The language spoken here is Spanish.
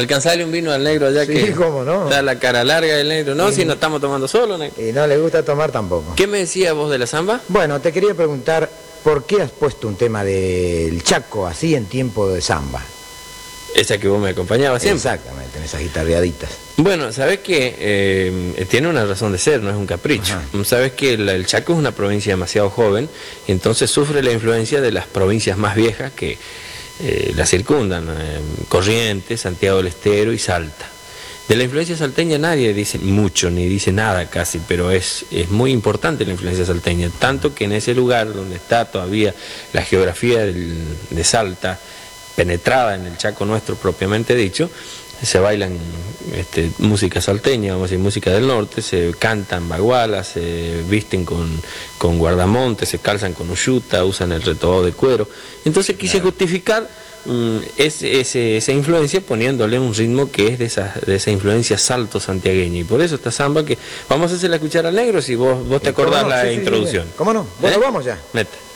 Alcanzarle un vino al negro allá, Sí, que cómo no. da la cara larga del negro. No, si no estamos tomando solo, negro. Y no le gusta tomar tampoco. ¿Qué me decías vos de la samba? Bueno, te quería preguntar, ¿por qué has puesto un tema del Chaco así en tiempo de samba? Esa que vos me acompañabas siempre. Exactamente, en esas guitarreaditas. Bueno, sabes que tiene una razón de ser, no es un capricho. Ajá. Sabes que el Chaco es una provincia demasiado joven, y entonces sufre la influencia de las provincias más viejas que la circundan, Corrientes, Santiago del Estero y Salta. De la influencia salteña nadie dice mucho, ni dice nada casi, pero es muy importante la influencia salteña, tanto que en ese lugar donde está todavía la geografía de Salta, penetrada en el Chaco nuestro propiamente dicho, se bailan música salteña, vamos a decir música del norte, se cantan bagualas, se visten con guardamontes, se calzan con uyuta, usan el retobado de cuero. Entonces quise justificar esa influencia poniéndole un ritmo que es de esa influencia salto santiagueña, y por eso esta samba que vamos a hacerla escuchar al negro, si vos te acordás la introducción. ¿Cómo no? Bueno, vamos ya. Mete.